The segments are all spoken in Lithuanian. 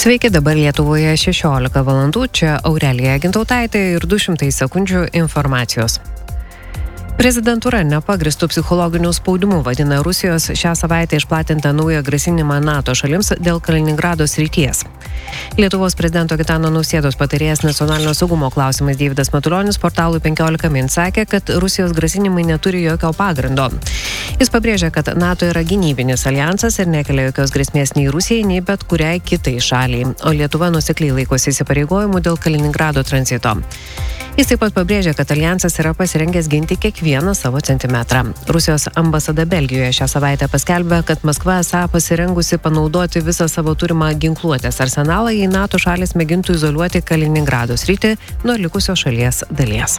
Sveiki, dabar Lietuvoje 16 valandų, čia Aurelija Gintautaitė ir 200 sekundžių informacijos. Prezidentūra nepagristų psichologinių spaudimų vadina Rusijos šią savaitę išplatintą naują grasinimą NATO šalims dėl Kaliningrado srities. Lietuvos prezidento Gitano Nausėdos patarėjas nacionalinio saugumo klausimais Deividas Matulionis portalui 15 min sakė, kad Rusijos grasinimai neturi jokio pagrindo. Jis pabrėžė, kad NATO yra gynybinis alijansas ir nekelia jokios grėsmės nei Rusijai, nei bet kuriai kitai šaliai, o Lietuva nuosekliai laikosi įsipareigojimų dėl Kaliningrado tranzito. Jis taip pat pabrėžė, kad alijansas yra pasirengęs ginti kiekvieną savo centimetrą. Rusijos ambasada Belgijoje šią savaitę paskelbė, kad Maskva esą pasirengusi panaudoti visą savo turimą ginkluotės arsenalą, jei NATO šalis mėgintų izoliuoti Kaliningrado sritį nuo likusios šalies dalies.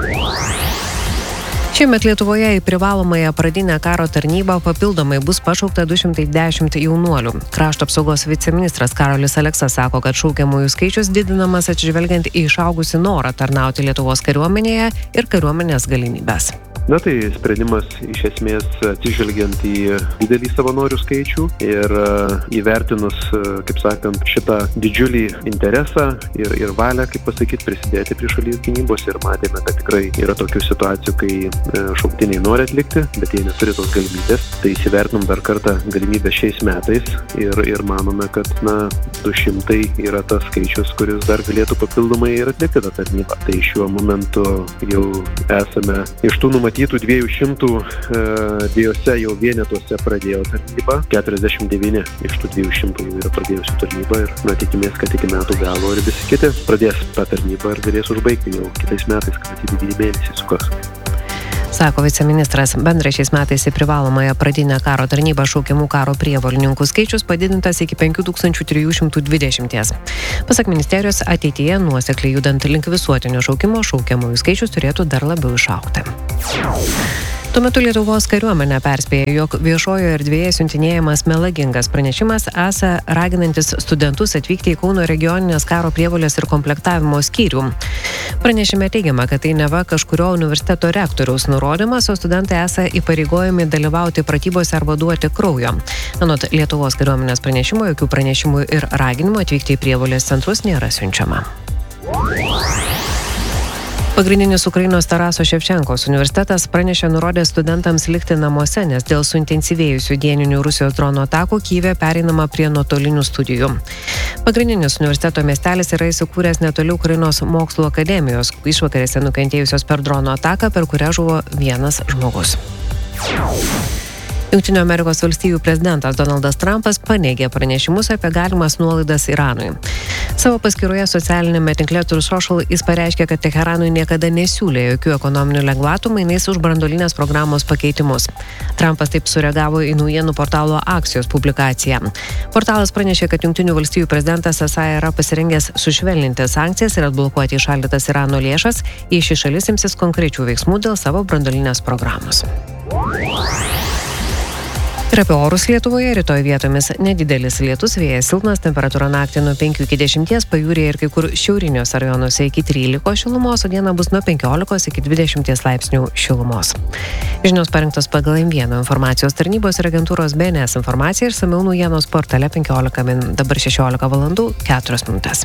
Šiemet Lietuvoje į privalomąją pradinę karo tarnybą papildomai bus pašaukta 210 jaunuolių. Krašto apsaugos viceministras Karolis Aleksas sako, kad šaukiamųjų skaičius didinamas atsižvelgiant į išaugusį norą tarnauti Lietuvos kariuomenėje ir kariuomenės galimybes. Na tai sprendimas iš esmės atsižvelgiant į didelį savanorių skaičių ir įvertinus, kaip sakant, šitą didžiulį interesą ir valią, kaip pasakyti, prisidėti prie šalies gynybos ir matėme, kad tikrai yra tokių situacijų, kai šauktiniai nori atlikti, bet jie neturi tos galimybės. Tai įsivertinom dar kartą galimybę šiais metais ir manome, kad 200 yra tas skaičius, kuris dar galėtų papildomai ir atlikti tą tarnybą. Tai šiuo momentu jau esame iš tų numatytų 200 dviejose jau vienetuose pradėjo tarnybą, 49 iš tų 200 jau yra pradėjusių tarnybą ir tikimės, kad iki metų galo ir visi kiti pradės tą tarnybą ir galės užbaigti jau kitais metais, kad 9 mėnesiai sukas. Sako viceministras, bendrai šiais metais į privalomąją pradinę karo tarnybą šaukiamų karo prievolininkų skaičius padidintas iki 5320. Pasak ministerijos, ateityje nuosekliai judant link visuotinio šaukimo, šaukiamųjų skaičius turėtų dar labiau išaugti. Tuo metu Lietuvos kariuomenė perspėja, jog viešojoje erdvėje siuntinėjamas melagingas pranešimas esą raginantis studentus atvykti į Kauno regioninės karo prievolės ir komplektavimo skyrių. Pranešime teigiama, kad tai neva kažkurio universiteto rektoriaus nurodymas, o studentai esą įpareigojami dalyvauti pratybose arba duoti kraujo. Anot Lietuvos kariuomenės pranešimo, jokių pranešimų ir raginimų atvykti į prievolės centrus nėra siunčiama. Pagrindinis Ukrainos Taraso Ševčenkos universitetas pranešė nurodė studentams likti namuose, nes dėl suintensyvėjusių dieninių Rusijos dronų atakų Kyjive pereinama prie nuotolinių studijų. Pagrindinis universiteto miestelis yra įsikūręs netoli Ukrainos mokslų akademijos, išvakarėse nukentėjusios per dronų ataką, per kurią žuvo vienas žmogus. Jungtinių Amerikos valstijų prezidentas Donaldas Trumpas paneigė pranešimus apie galimas nuolaidas Iranui. Savo paskyroje socialinėme tinkle Truth Social jis pareiškė, kad Teheranui niekada nesiūlė jokių ekonominių lengvatų mainais už branduolinės programos pakeitimus. Trumpas taip sureagavo į naujienų portalo Axios publikaciją. Portalas pranešė, kad Jungtinių valstijų prezidentas esą yra pasirengęs sušvelninti sankcijas ir atblokuoti įšaldytas Irano lėšas, jei ši šalis imsis konkrečių veiksmų dėl savo branduolinės programos. Ir apie orus Lietuvoje rytoj vietomis nedidelis lietus, vėjas silpnas, temperatūra naktį nuo 5 iki 10, pajūryje ir kai kur šiauriniuose rajonuose iki 13 šilumos, o dieną bus nuo 15 iki 20 laipsnių šilumos. Žinios parengtos pagal M1 informacijos tarnybos ir agentūros BNS informacija ir išsamiau naujienos portale 15 min. Dabar 16 valandų 4 minutės.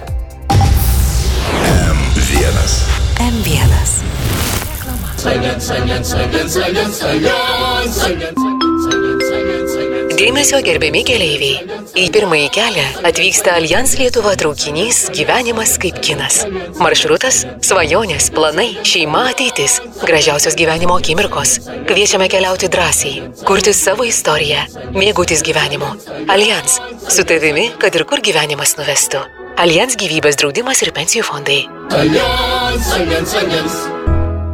Dėmesio gerbiami keleiviai. Į pirmąjį kelią atvyksta Allianz Lietuva traukinys Gyvenimas kaip kinas. Maršrutas – svajonės, planai, šeima, ateitis, gražiausios gyvenimo akimirkos. Kviečiame keliauti drąsiai, kurti savo istoriją, mėgautis gyvenimu. Allianz – su tavimi, kad ir kur gyvenimas nuvestų. Allianz gyvybės draudimas ir pensijų fondai. Allianz.